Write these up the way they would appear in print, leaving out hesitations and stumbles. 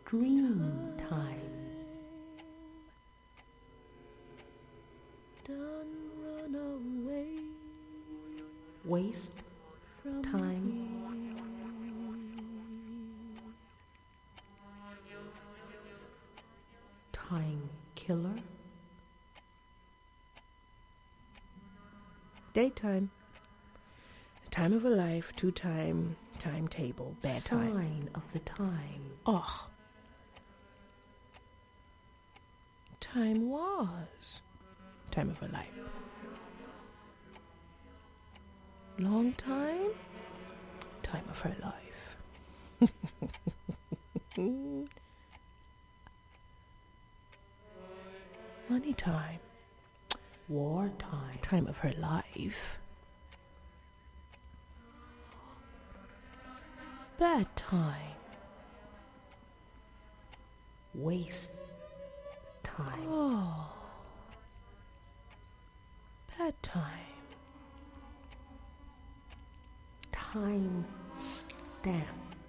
dream time. Don't run away. Waste time. Time killer. Daytime. Time of a life, timetable, bedtime. Sign of the time. Oh. Time was. Time of a life. Long time. Time of her life. Money time. Wartime. Time of her life. Bad time. Waste time. Oh. Bad time. Time stamp.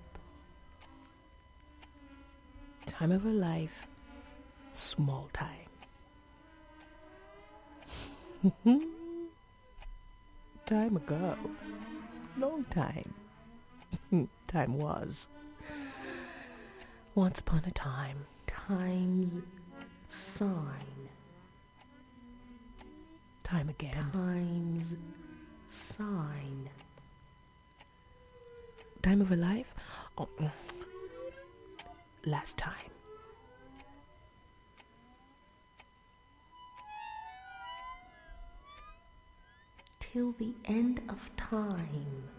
Time of her life. Small time. Time ago. Long time. Time was. Once upon a time. Time's sign. Time again. Time's sign. Time of a life? Oh, last time. Till the end of time.